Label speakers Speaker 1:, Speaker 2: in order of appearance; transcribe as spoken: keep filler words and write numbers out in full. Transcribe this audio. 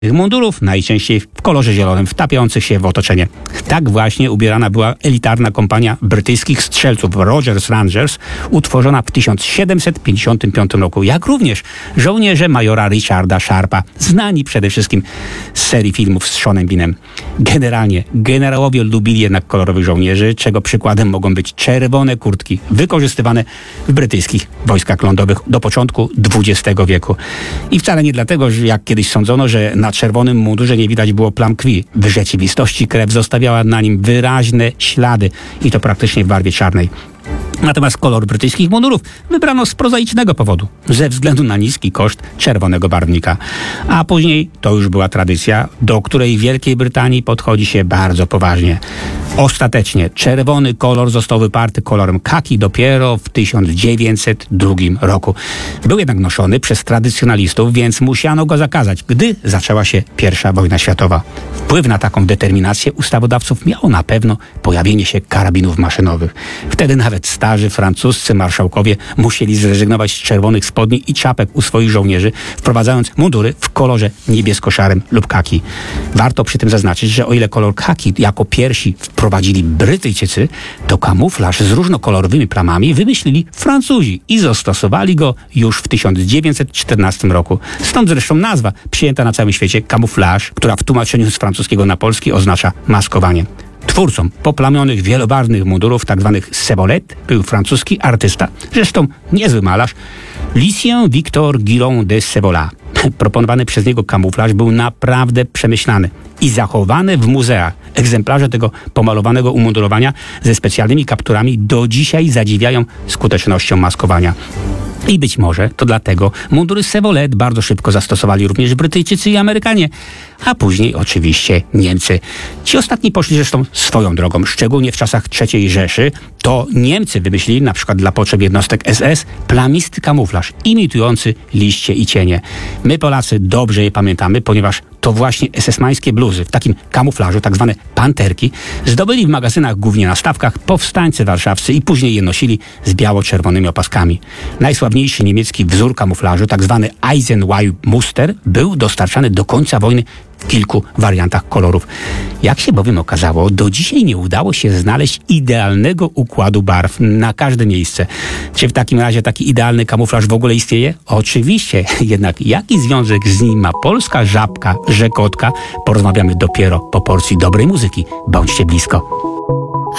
Speaker 1: mundurów, najczęściej w kolorze zielonym, wtapiających się w otoczenie. Tak właśnie ubierana była elitarna kompania brytyjskich strzelców Rogers Rangers, utworzona w tysiąc siedemset pięćdziesiątym piątym roku, jak również żołnierze majora Richarda Sharpa, znani przede wszystkim z serii filmów z Seanem Beanem. Generalnie generałowie lubili jednak kolorowych żołnierzy, czego przykładem mogą być czerwone kurtki, wykorzystywane w brytyjskich wojskach lądowych do początku dwudziestego wieku. I wcale nie dlatego, że jak kiedyś sądzono, że na czerwonym mundurze nie widać było plam krwi. W rzeczywistości krew zostawiała na nim wyraźne ślady i to praktycznie w barwie czarnej. Natomiast kolor brytyjskich mundurów wybrano z prozaicznego powodu, ze względu na niski koszt czerwonego barwnika. A później to już była tradycja, do której w Wielkiej Brytanii podchodzi się bardzo poważnie. Ostatecznie czerwony kolor został wyparty kolorem kaki dopiero w tysiąc dziewięćset drugim roku. Był jednak noszony przez tradycjonalistów, więc musiano go zakazać, gdy zaczęła się pierwsza wojna światowa. Wpływ na taką determinację ustawodawców miało na pewno pojawienie się karabinów maszynowych. Wtedy nawet starzy francuscy marszałkowie musieli zrezygnować z czerwonych spodni i czapek u swoich żołnierzy, wprowadzając mundury w kolorze niebiesko-szarym lub kaki. Warto przy tym zaznaczyć, że o ile kolor kaki jako pierwsi wprowadzili Brytyjczycy, to kamuflaż z różnokolorowymi plamami wymyślili Francuzi i zastosowali go już w tysiąc dziewięćset czternastym roku. Stąd zresztą nazwa przyjęta na całym świecie kamuflaż, która w tłumaczeniu z francuskiego na polski oznacza maskowanie. Twórcą poplamionych wielobarwnych mundurów, tzw. sebolet, był francuski artysta, zresztą niezły malarz, Lucien Victor Guillaume de Sebola. Proponowany przez niego kamuflaż był naprawdę przemyślany i zachowany w muzeach. Egzemplarze tego pomalowanego umundurowania ze specjalnymi kapturami do dzisiaj zadziwiają skutecznością maskowania. I być może to dlatego mundury Sebolet bardzo szybko zastosowali również Brytyjczycy i Amerykanie, a później oczywiście Niemcy. Ci ostatni poszli zresztą swoją drogą, szczególnie w czasach trzeciej Rzeszy. To Niemcy wymyślili na przykład dla potrzeb jednostek S S plamisty kamuflaż imitujący liście i cienie. My Polacy dobrze je pamiętamy, ponieważ to właśnie esesmańskie bluzy w takim kamuflażu, tak zwane panterki, zdobyli w magazynach głównie na stawkach powstańcy warszawscy i później je nosili z biało-czerwonymi opaskami. Najsławniejszy niemiecki wzór kamuflażu, tak zwany Eisenweiß Muster, był dostarczany do końca wojny w kilku wariantach kolorów. Jak się bowiem okazało, do dzisiaj nie udało się znaleźć idealnego układu barw na każde miejsce. Czy w takim razie taki idealny kamuflaż w ogóle istnieje? Oczywiście, jednak jaki związek z nim ma polska żabka, rzekotka? Porozmawiamy dopiero po porcji dobrej muzyki. Bądźcie blisko.